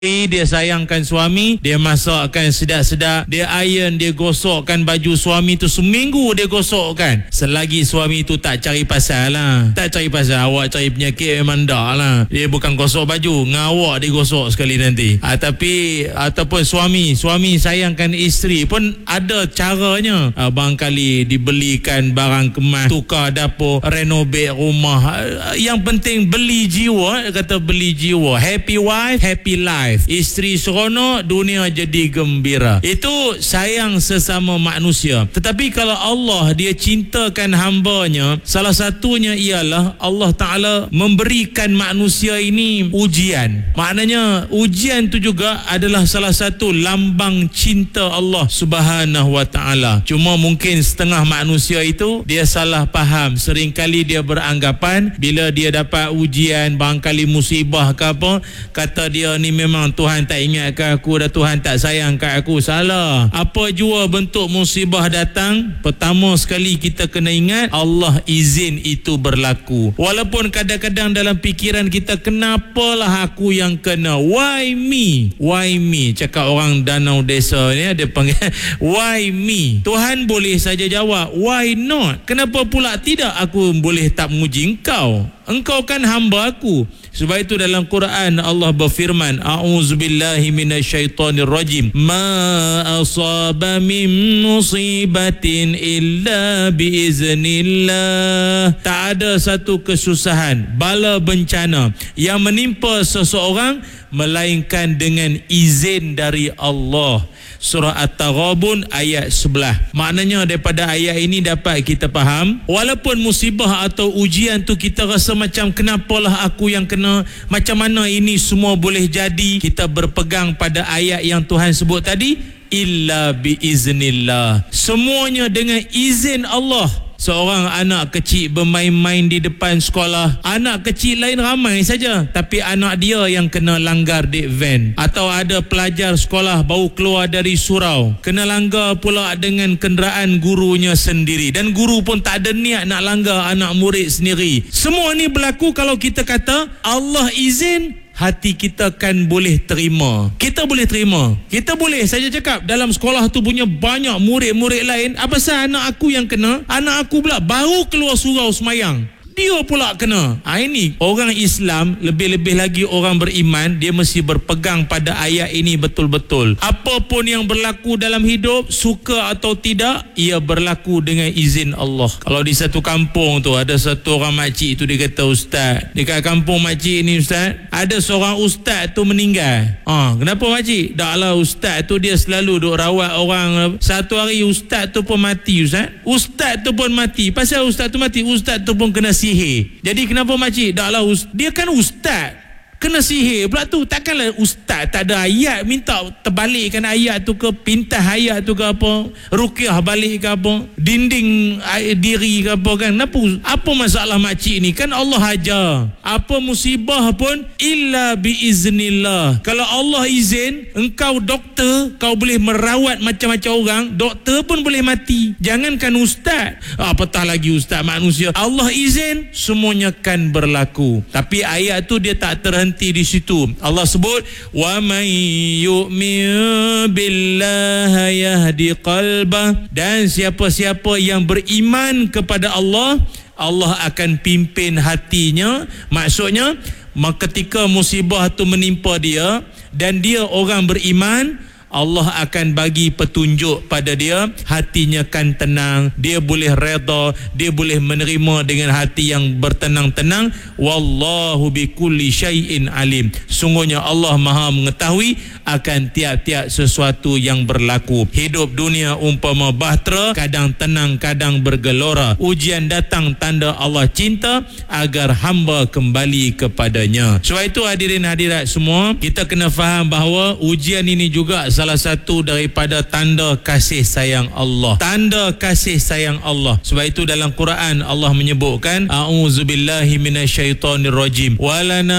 dia sayangkan suami, dia masakkan sedap-sedap, dia iron, dia gosokkan baju suami tu seminggu dia gosokkan. Selagi suami tu tak cari pasal lah, tak cari pasal, awak cari penyakit memang dah lah. Dia bukan gosok baju, ngawak dia gosok sekali nanti. Tapi ataupun suami sayangkan isteri pun ada caranya. Barangkali dibelikan barang kemas, tukar dapur, renovate rumah. Yang penting beli jiwa, kata beli jiwa. Happy wife, happy life. Isteri seronok, dunia jadi gembira. Itu sayang sesama manusia. Tetapi kalau Allah dia cintakan hambanya, salah satunya ialah Allah Ta'ala memberikan manusia ini ujian. Maknanya ujian tu juga adalah salah satu lambang cinta Allah Subhanahu Wa Ta'ala. Cuma mungkin setengah manusia itu dia salah faham. Seringkali dia beranggapan bila dia dapat ujian, barangkali musibah ke apa, kata dia ni memang Tuhan tak ingatkan aku dah, Tuhan tak sayang kat aku. Salah. Apa jua bentuk musibah datang, pertama sekali kita kena ingat Allah izin itu berlaku. Walaupun kadang-kadang dalam fikiran kita, kenapalah aku yang kena, why me, why me, cakap orang Danau Desa ni ada panggil why me. Tuhan boleh saja jawab why not, kenapa pula tidak aku boleh tak memuji engkau, engkau kan hamba aku. Sebab itu dalam Quran Allah berfirman, a'udzubillahi minasyaitonirrajim, ma asaba min musibatin illa biiznillah. Tak ada satu kesusahan, bala bencana yang menimpa seseorang melainkan dengan izin dari Allah. Surah At-Taghabun ayat 11. Maknanya daripada ayat ini dapat kita faham, walaupun musibah atau ujian tu kita rasa macam kenapalah aku yang kena, macam mana ini semua boleh jadi, kita berpegang pada ayat yang Tuhan sebut tadi, illa biiznillah. Semuanya dengan izin Allah. Seorang anak kecil bermain-main di depan sekolah, anak kecil lain ramai saja, tapi anak dia yang kena langgar dek van. Atau ada pelajar sekolah baru keluar dari surau, kena langgar pula dengan kenderaan gurunya sendiri, dan guru pun tak ada niat nak langgar anak murid sendiri. Semua ni berlaku kalau kita kata Allah izin, hati kita kan boleh terima. Kita boleh terima. Kita boleh saja cakap dalam sekolah tu punya banyak murid-murid lain, apa pasal anak aku yang kena? Anak aku pula baru keluar surau semayang, dia pula kena. Ini orang Islam, lebih-lebih lagi orang beriman, dia mesti berpegang pada ayat ini betul-betul. Apapun yang berlaku dalam hidup, suka atau tidak, ia berlaku dengan izin Allah. Kalau di satu kampung tu ada satu orang makcik tu, dia kata, ustaz, dekat kampung makcik ni ustaz, ada seorang ustaz tu meninggal. Kenapa makcik? Dah lah ustaz tu dia selalu duk rawat orang. Satu hari ustaz tu pun mati ustaz. Ustaz tu pun mati. Pasal ustaz tu mati, ustaz tu pun kena sihir. Jadi kenapa makcik? Dah lah dia kan ustaz, kena sihir pula tu. Takkanlah ustaz tak ada ayat minta terbalikkan ayat tu ke, pintas ayat tu ke apa, ruqyah balik ke apa, dinding diri ke apa kan. Apa masalah makcik ni? Kan Allah ajar, apa musibah pun illa biiznillah. Kalau Allah izin, engkau doktor, kau boleh merawat macam-macam orang, doktor pun boleh mati, jangankan ustaz, apatah lagi ustaz manusia. Allah izin, semuanya kan berlaku. Tapi ayat tu dia tak terhenti di situ. Allah sebut, wa man yu'min billahi yahdi qalbah, dan siapa-siapa yang beriman kepada Allah, Allah akan pimpin hatinya. Maksudnya ketika musibah tu menimpa dia dan dia orang beriman, Allah akan bagi petunjuk pada dia, hatinya kan tenang, dia boleh redha, dia boleh menerima dengan hati yang bertenang-tenang. Wallahu bikulli syai'in alim. Sungguhnya Allah Maha mengetahui akan tiap-tiap sesuatu yang berlaku. Hidup dunia umpama bahtera, kadang tenang, kadang bergelora. Ujian datang tanda Allah cinta agar hamba kembali kepadanya. Sebab itu hadirin hadirat semua, kita kena faham bahawa ujian ini juga salah satu daripada tanda kasih sayang Allah. Tanda kasih sayang Allah. Sebab itu dalam Quran Allah menyebutkan, a'udzubillahi minasyaitonirrajim, walana